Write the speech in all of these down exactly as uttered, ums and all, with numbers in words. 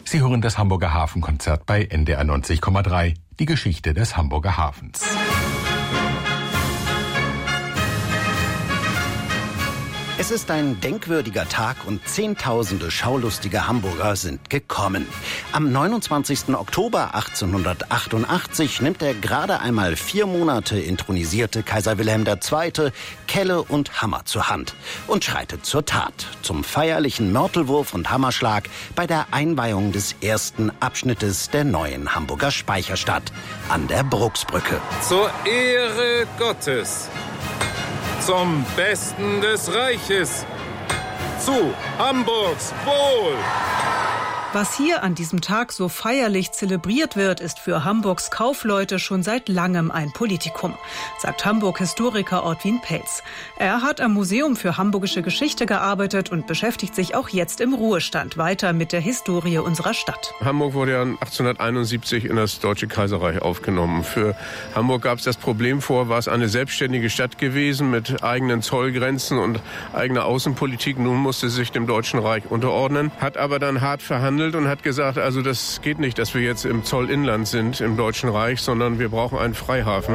Sie hören das Hamburger Hafenkonzert bei N D R neunzig Komma drei, die Geschichte des Hamburger Hafens. Es ist ein denkwürdiger Tag und zehntausende schaulustige Hamburger sind gekommen. Am neunundzwanzigsten Oktober achtzehnhundertachtundachtzig nimmt der gerade einmal vier Monate intronisierte Kaiser Wilhelm der Zweite Kelle und Hammer zur Hand und schreitet zur Tat, zum feierlichen Mörtelwurf und Hammerschlag bei der Einweihung des ersten Abschnittes der neuen Hamburger Speicherstadt an der Brucksbrücke. Zur Ehre Gottes, zum Besten des Reiches, zu Hamburgs Wohl. Was hier an diesem Tag so feierlich zelebriert wird, ist für Hamburgs Kaufleute schon seit langem ein Politikum, sagt Hamburg-Historiker Ortwin Pelz. Er hat am Museum für Hamburgische Geschichte gearbeitet und beschäftigt sich auch jetzt im Ruhestand weiter mit der Historie unserer Stadt. Hamburg wurde ja achtzehnhunderteinundsiebzig in das Deutsche Kaiserreich aufgenommen. Für Hamburg gab es das Problem vor, war es eine selbstständige Stadt gewesen mit eigenen Zollgrenzen und eigener Außenpolitik. Nun musste sie sich dem Deutschen Reich unterordnen, hat aber dann hart verhandelt und hat gesagt, also das geht nicht, dass wir jetzt im Zollinland sind im Deutschen Reich, sondern wir brauchen einen Freihafen.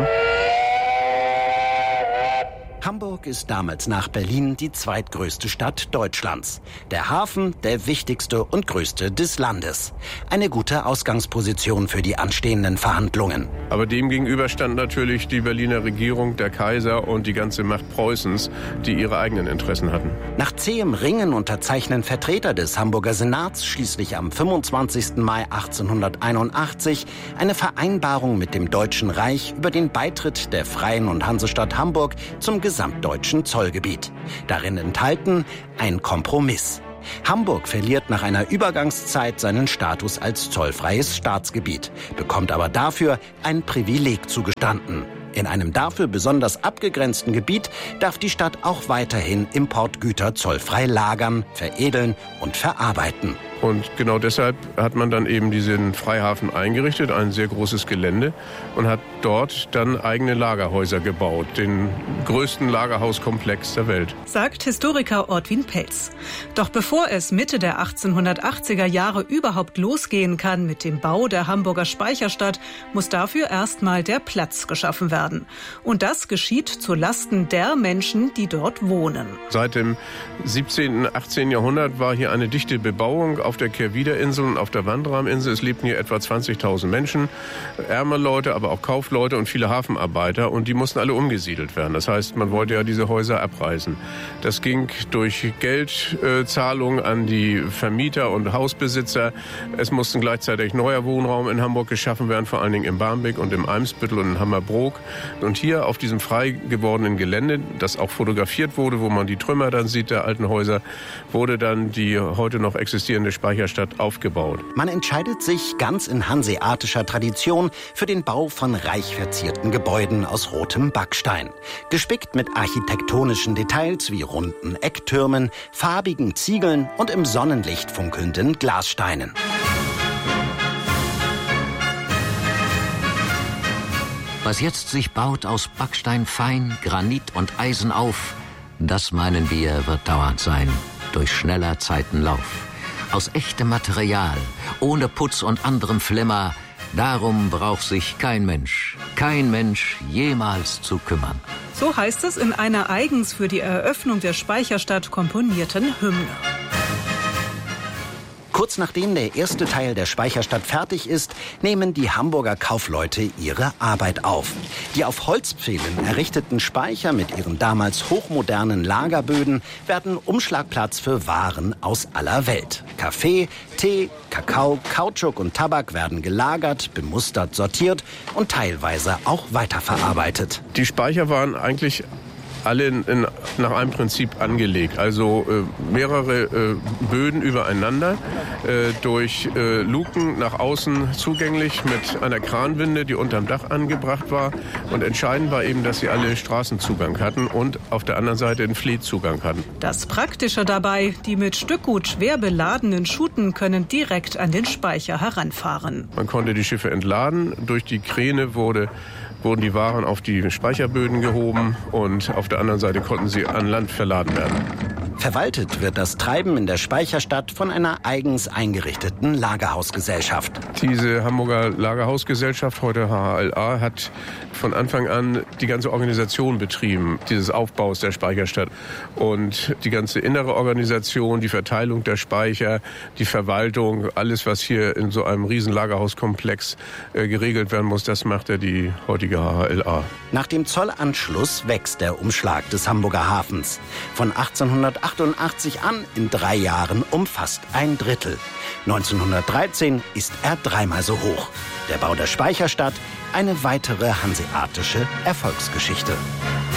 Hamburg ist damals nach Berlin die zweitgrößte Stadt Deutschlands. Der Hafen der wichtigste und größte des Landes. Eine gute Ausgangsposition für die anstehenden Verhandlungen. Aber dem gegenüber stand natürlich die Berliner Regierung, der Kaiser und die ganze Macht Preußens, die ihre eigenen Interessen hatten. Nach zähem Ringen unterzeichnen Vertreter des Hamburger Senats schließlich am fünfundzwanzigsten Mai achtzehnhunderteinundachtzig eine Vereinbarung mit dem Deutschen Reich über den Beitritt der Freien und Hansestadt Hamburg zum gesamtdeutschen Zollgebiet. Darin enthalten ein Kompromiss. Hamburg verliert nach einer Übergangszeit seinen Status als zollfreies Staatsgebiet, bekommt aber dafür ein Privileg zugestanden. In einem dafür besonders abgegrenzten Gebiet darf die Stadt auch weiterhin Importgüter zollfrei lagern, veredeln und verarbeiten. Und genau deshalb hat man dann eben diesen Freihafen eingerichtet, ein sehr großes Gelände, und hat dort dann eigene Lagerhäuser gebaut, den größten Lagerhauskomplex der Welt. Sagt Historiker Ortwin Pelz. Doch bevor es Mitte der achtzehnhundertachtziger Jahre überhaupt losgehen kann mit dem Bau der Hamburger Speicherstadt, muss dafür erstmal der Platz geschaffen werden. Und das geschieht zu Lasten der Menschen, die dort wohnen. Seit dem siebzehnten, achtzehnten Jahrhundert war hier eine dichte Bebauung auf der Kehrwiederinsel und auf der Wanderaminsel. Es lebten hier etwa zwanzigtausend Menschen, ärmere Leute, aber auch Kaufleute und viele Hafenarbeiter, und die mussten alle umgesiedelt werden. Das heißt, man wollte ja diese Häuser abreißen. Das ging durch Geldzahlungen an die Vermieter und Hausbesitzer. Es mussten gleichzeitig neuer Wohnraum in Hamburg geschaffen werden, vor allen Dingen im Barmbek und im Eimsbüttel und in Hammerbrook. Und hier auf diesem frei gewordenen Gelände, das auch fotografiert wurde, wo man die Trümmer dann sieht der alten Häuser, wurde dann die heute noch existierende Speicherstadt aufgebaut. Man entscheidet sich ganz in hanseatischer Tradition für den Bau von reich verzierten Gebäuden aus rotem Backstein. Gespickt mit architektonischen Details wie runden Ecktürmen, farbigen Ziegeln und im Sonnenlicht funkelnden Glassteinen. Was jetzt sich baut aus Backstein fein, Granit und Eisen auf, das meinen wir, wird dauernd sein, durch schneller Zeiten Lauf. Aus echtem Material, ohne Putz und anderem Flimmer, darum braucht sich kein Mensch, kein Mensch jemals zu kümmern. So heißt es in einer eigens für die Eröffnung der Speicherstadt komponierten Hymne. Kurz nachdem der erste Teil der Speicherstadt fertig ist, nehmen die Hamburger Kaufleute ihre Arbeit auf. Die auf Holzpfählen errichteten Speicher mit ihren damals hochmodernen Lagerböden werden Umschlagplatz für Waren aus aller Welt. Kaffee, Tee, Kakao, Kautschuk und Tabak werden gelagert, bemustert, sortiert und teilweise auch weiterverarbeitet. Die Speicher waren eigentlich alle in, in, nach einem Prinzip angelegt. Also äh, mehrere äh, Böden übereinander, äh, durch äh, Luken nach außen zugänglich mit einer Kranwinde, die unterm Dach angebracht war. Und entscheidend war eben, dass sie alle Straßenzugang hatten und auf der anderen Seite einen Fleetzugang hatten. Das Praktische dabei, die mit Stückgut schwer beladenen Schuten können direkt an den Speicher heranfahren. Man konnte die Schiffe entladen. Durch die Kräne wurde wurden die Waren auf die Speicherböden gehoben und auf der anderen Seite konnten sie an Land verladen werden. Verwaltet wird das Treiben in der Speicherstadt von einer eigens eingerichteten Lagerhausgesellschaft. Diese Hamburger Lagerhausgesellschaft, heute H H L A, hat von Anfang an die ganze Organisation betrieben, dieses Aufbaus der Speicherstadt. Und die ganze innere Organisation, die Verteilung der Speicher, die Verwaltung, alles, was hier in so einem riesen Lagerhauskomplex äh, geregelt werden muss, das macht ja die heutige H H L A. Nach dem Zollanschluss wächst der Umschlag des Hamburger Hafens. Von achtzehnhundertachtundachtzig an in drei Jahren um fast ein Drittel. neunzehnhundertdreizehn ist er dreimal so hoch. Der Bau der Speicherstadt, eine weitere hanseatische Erfolgsgeschichte.